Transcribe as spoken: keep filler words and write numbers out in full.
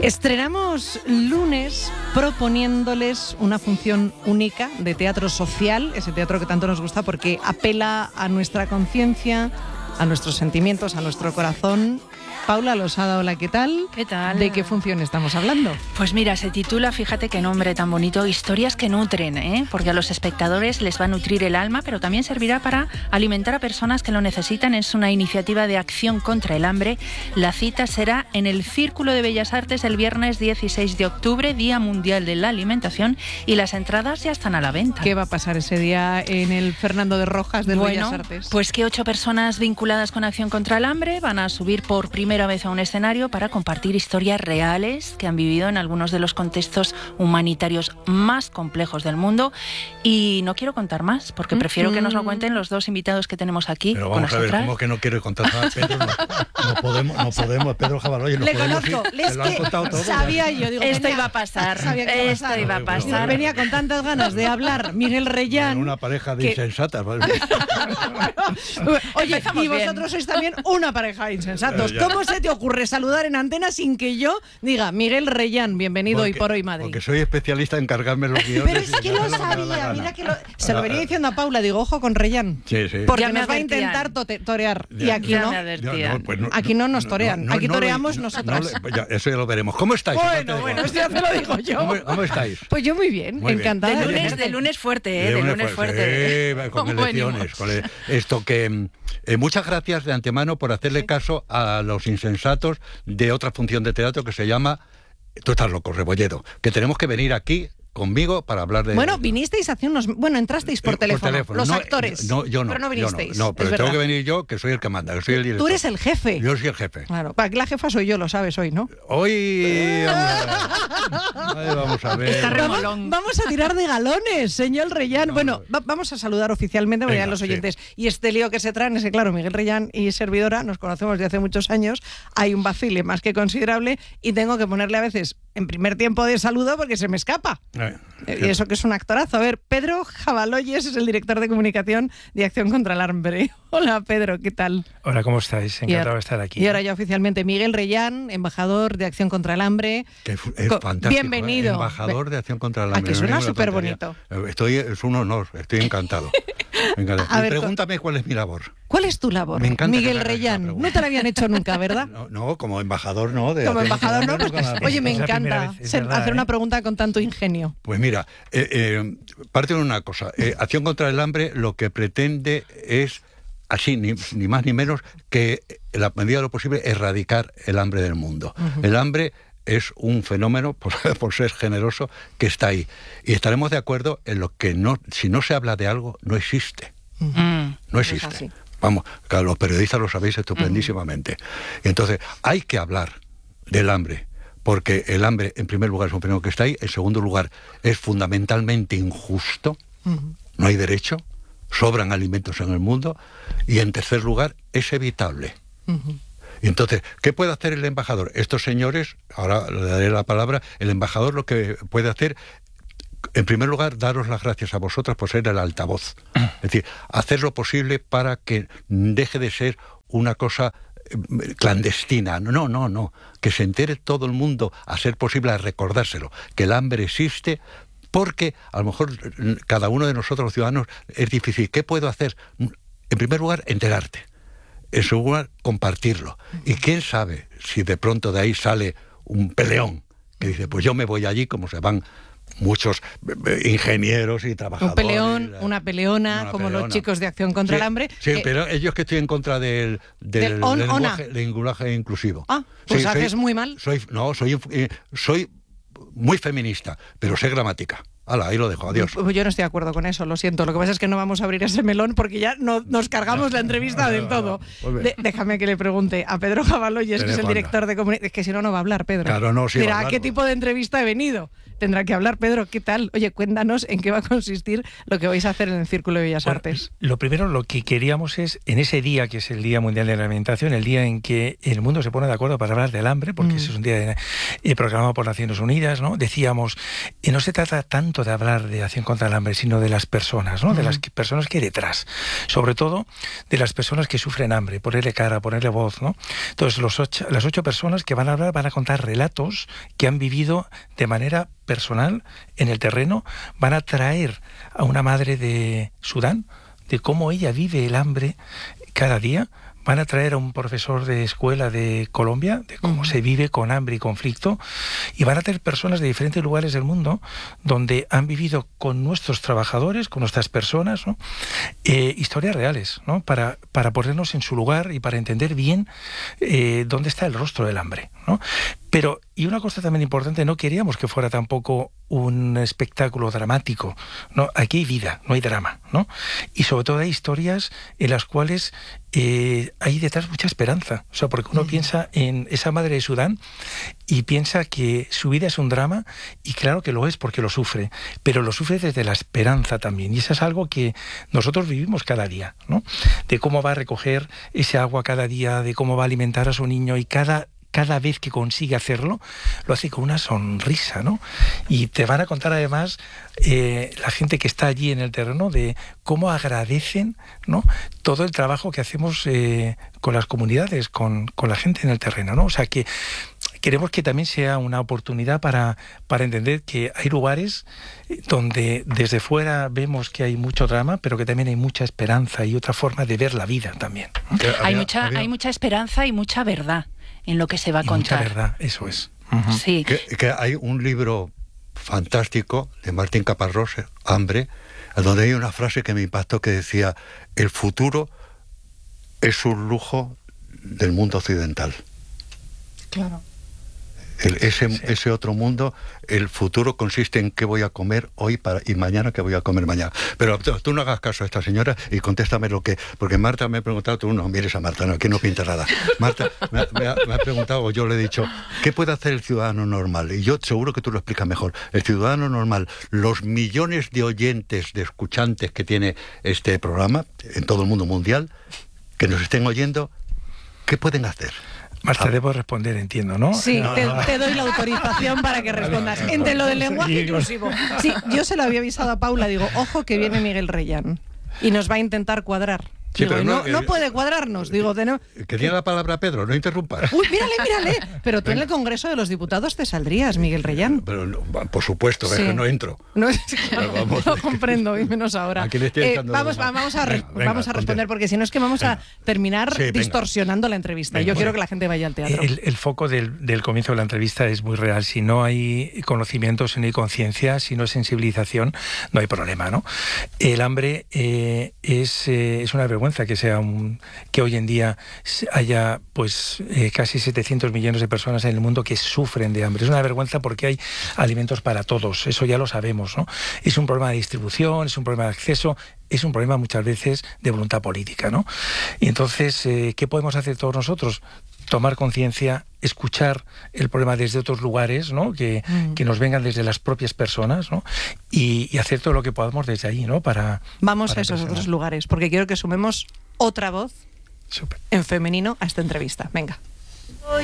Estrenamos lunes proponiéndoles una función única de teatro social, ese teatro que tanto nos gusta porque apela a nuestra conciencia, a nuestros sentimientos, a nuestro corazón. Paula Losada, hola, ¿qué tal? ¿Qué tal? ¿De qué función estamos hablando? Pues mira, se titula, fíjate qué nombre tan bonito, Historias que nutren, ¿eh? Porque a los espectadores les va a nutrir el alma, pero también servirá para alimentar a personas que lo necesitan. Es una iniciativa de acción contra el hambre. La cita será en el Círculo de Bellas Artes el viernes dieciséis de octubre, Día Mundial de la Alimentación, y las entradas ya están a la venta. ¿Qué va a pasar ese día en el Fernando de Rojas del bueno, Bellas Artes? Pues que ocho personas vinculadas con Acción contra el Hambre van a subir por primera vez a un escenario para compartir historias reales que han vivido en algunos de los contextos humanitarios más complejos del mundo. Y no quiero contar más, porque prefiero que nos lo cuenten los dos invitados que tenemos aquí. Pero vamos con a ver, nosotras. ¿cómo que no quiero contar nada? Pedro, no, no podemos, no podemos, Pedro Jabaloy, no Le podemos conozco, ir, es te lo han que contado todo. sabía yo, digo, Esto venía- iba a pasar, sabía que iba a esto pasar. iba a pasar. Venía con tantas ganas de hablar Miguel Reyán. Una pareja de que- insensatas. ¿vale? Oye, Empezamos y vosotros bien. sois también una pareja de insensatos. Eh, ya. ¿Cómo se te ocurre saludar en antena sin que yo diga Miguel Reyán, bienvenido hoy Porque- por hoy Madrid? Porque soy especialista en cargarme los guiones. Pero es y que hacer lo lo que me da la sabía, gana. mira que lo... Se lo Ah, venía ah. diciendo a Paula, digo, ojo con Reyán. Sí, sí. Porque Ya me nos va a advertían. intentar tote- torear. Y Ya- aquí ya no. me advertían. No, no, pues no, Aquí no nos torean, aquí toreamos no, nosotras. no le- pues ya, eso ya lo veremos. ¿Cómo estáis? aparte Bueno, de bueno, guapos? esto ya te lo digo yo. ¿Cómo, cómo estáis? Pues yo muy bien, Muy bien. encantada. De de lunes, tenerte. de lunes fuerte, ¿eh? De una lunes fuerza, fuerte. eh, con ¿Cómo elecciones. venimos? Con el- esto que mm, eh, muchas gracias de antemano por hacerle caso a los insensatos de otra función de teatro que se llama Tú estás loco, Rebolledo, que tenemos que venir aquí conmigo para hablar de... Bueno, vinisteis hace unos... Bueno, entrasteis por Eh, teléfono, los No, actores. No, yo no. Pero no yo vinisteis. No, pero es tengo verdad. que venir yo, que soy el que manda, que soy el director. Tú eres el jefe. Yo soy el jefe. Claro, aquí la jefa soy yo, lo sabes hoy, ¿no? Hoy... Vamos a ver. Ay, vamos a ver. Está Vamos, remolón. vamos a tirar de galones, señor Reyán. No, bueno, no. va- vamos a saludar oficialmente, porque Venga, ya los sí. oyentes. Y este lío que se traen es que, claro, Miguel Reyán y servidora nos conocemos desde hace muchos años. Hay un vacile más que considerable y tengo que ponerle a veces en primer tiempo de saludo porque se me escapa. Eh, Y eso que es un actorazo. A ver, Pedro Jabaloyes es el director de comunicación de Acción contra el Hambre. Hola, Pedro, ¿qué tal? Hola, ¿cómo estáis? Y Encantado ahora- de estar aquí. Y ahora ya oficialmente Miguel Reyán, embajador de Acción contra el Hambre. Que es es Co- fantástico. bienvenido. ¿eh? Embajador de Acción contra el Ah, Hambre. que suena no es ninguna superbonito. tontería. Estoy, es un honor, estoy encantado. Encantado. A Y ver, pregúntame cuál es mi labor. ¿Cuál es tu labor, Me encanta que Miguel me hagas esa Reyán? pregunta. No te la habían hecho nunca, ¿verdad? No, no, como embajador no. De Como Acción embajador, contra no. el Hambre, Pues, nunca me- oye, me Es la primera encanta vez, es ser- verdad, hacer ¿eh? una pregunta con tanto ingenio. Pues mira, eh, eh, parte de una cosa. Eh, Acción contra el Hambre lo que pretende es, así, ni, ni más ni menos, que en la medida de lo posible erradicar el hambre del mundo. El hambre es un fenómeno, por, por ser generoso, que está ahí. Y estaremos de acuerdo en lo que no, si no se habla de algo, no existe. Mm. No Es existe. así. Vamos, claro, los periodistas lo sabéis estupendísimamente. Y entonces, hay que hablar del hambre, porque el hambre, en primer lugar, es un fenómeno que está ahí, en segundo lugar, es fundamentalmente injusto, no hay derecho, sobran alimentos en el mundo, y en tercer lugar, es evitable. Y entonces, ¿qué puede hacer el embajador? Estos señores, ahora le daré la palabra, el embajador lo que puede hacer, en primer lugar, daros las gracias a vosotras por ser el altavoz. Es decir, hacer lo posible para que deje de ser una cosa eh, clandestina. No, no, no. Que se entere todo el mundo, a ser posible, a recordárselo. Que el hambre existe, porque a lo mejor mm, cada uno de nosotros, los ciudadanos, es difícil. ¿Qué puedo hacer? En primer lugar, enterarte. En segundo lugar, compartirlo. Y quién sabe si de pronto de ahí sale un peleón que dice, pues yo me voy allí, como se van muchos eh, ingenieros y trabajadores. Un peleón, eh, una peleona, una como peleona. los chicos de Acción contra Sí, el Hambre. Sí, que- pero ellos que estoy en contra del, del, Del on, lenguaje, ona. lenguaje inclusivo. Ah, pues Sí, haces soy- muy mal. Soy, no, soy, eh, soy muy feminista, pero sé gramática. Hala, ahí lo dejo, adiós. Pues yo no estoy de acuerdo con eso, lo siento. Lo que pasa es que no vamos a abrir ese melón porque ya no, nos cargamos la entrevista del todo. Pues bien. De- déjame que le pregunte a Pedro Jabaloyes, Te que es el dejo, director de comunicación. Es que si no, no va a hablar, Pedro. Claro, no, sí va a Mira, ¿a hablar, qué ¿no? tipo de entrevista he venido? tendrá que hablar. Pedro, ¿qué tal? Oye, cuéntanos en qué va a consistir lo que vais a hacer en el Círculo de Bellas bueno, Artes. Lo primero, lo que queríamos es, en ese día, que es el Día Mundial de la Alimentación, el día en que el mundo se pone de acuerdo para hablar del hambre, porque mm. ese es un día de, eh, programado por Naciones Unidas, ¿no? Decíamos, eh, no se trata tanto de hablar de acción contra el hambre, sino de las personas, ¿no? Mm. De las que, personas que hay detrás. Sobre todo de las personas que sufren hambre, ponerle cara, ponerle voz, ¿no? Entonces, los ocho, las ocho personas que van a hablar van a contar relatos que han vivido de manera personal en el terreno, van a traer a una madre de Sudán, de cómo ella vive el hambre cada día. Van a traer a un profesor de escuela de Colombia, de cómo uh-huh. se vive con hambre y conflicto, y van a tener personas de diferentes lugares del mundo donde han vivido con nuestros trabajadores, con nuestras personas, ¿no? eh, historias reales, ¿no? Para, para ponernos en su lugar y para entender bien eh, dónde está el rostro del hambre, ¿no? Pero, y una cosa también importante, no queríamos que fuera tampoco un espectáculo dramático, ¿no? Aquí hay vida, no hay drama, ¿no? Y sobre todo hay historias en las cuales eh, hay detrás mucha esperanza. O sea, porque uno mm. piensa en esa madre de Sudán y piensa que su vida es un drama, y claro que lo es porque lo sufre, pero lo sufre desde la esperanza también. Y eso es algo que nosotros vivimos cada día, ¿no? De cómo va a recoger ese agua cada día, de cómo va a alimentar a su niño, y cada cada vez que consigue hacerlo, lo hace con una sonrisa, ¿no? Y te van a contar además eh, la gente que está allí en el terreno de cómo agradecen, ¿no?, todo el trabajo que hacemos eh, con las comunidades, con, con la gente en el terreno, ¿no? O sea que queremos que también sea una oportunidad para, para entender que hay lugares donde desde fuera vemos que hay mucho drama, pero que también hay mucha esperanza y otra forma de ver la vida también. Había, hay, mucha, había... hay mucha esperanza y mucha verdad en lo que se va a y contar. Mucha verdad, eso es. Uh-huh. Sí. Que, que hay un libro fantástico de Martín Caparrós, Hambre, donde hay una frase que me impactó que decía: el futuro es un lujo del mundo occidental. Claro. El, ese, sí. ese otro mundo, el futuro consiste en qué voy a comer hoy para, y mañana qué voy a comer mañana. Pero tú, tú no hagas caso a esta señora y contéstame lo que... Porque Marta me ha preguntado, tú no mires a Marta, no, aquí no pinta nada. Marta me ha, me, ha, me ha preguntado, o yo le he dicho, ¿qué puede hacer el ciudadano normal? Y yo seguro que tú lo explicas mejor. El ciudadano normal, los millones de oyentes, de escuchantes que tiene este programa en todo el mundo mundial, que nos estén oyendo, ¿qué pueden hacer? Marta, debo responder, entiendo, ¿no? Sí, no, te, no. te doy la autorización para que respondas. Entre lo del lenguaje inclusivo. Sí, yo se lo había avisado a Paula, digo, ojo que viene Miguel Reyán y nos va a intentar cuadrar. Sí, digo, pero no, no, no eh, puede cuadrarnos, digo, de no. Que tiene la palabra Pedro, no interrumpas. Uy, mírale, mírale. Pero tú en el Congreso de los Diputados te saldrías, Miguel Reyán. Pero, no, por supuesto, sí. Es que no entro. No, claro, vamos, lo comprendo, y menos ahora. Aquí le estoy eh, vamos, vamos a, re, venga, vamos a responder, porque si no es que vamos venga. a terminar sí, distorsionando la entrevista. Venga, Yo quiero que la gente vaya al teatro. El, el foco del, del comienzo de la entrevista es muy real. Si no hay conocimiento, si no hay conciencia, si no hay sensibilización, no hay problema, ¿no? El hambre eh, es, eh, es una vergüenza que sea un que hoy en día haya pues eh, casi setecientos millones de personas en el mundo que sufren de hambre. Es una vergüenza porque hay alimentos para todos, eso ya lo sabemos, ¿no? Es un problema de distribución, es un problema de acceso, es un problema muchas veces de voluntad política, ¿no? Y entonces, eh, ¿qué podemos hacer todos nosotros? Tomar conciencia, escuchar el problema desde otros lugares, ¿no? Que, mm. que nos vengan desde las propias personas, ¿no? Y, y hacer todo lo que podamos desde ahí, ¿no? Para Vamos para a esos presionar. otros lugares, porque quiero que sumemos otra voz Super. en femenino a esta entrevista. Venga.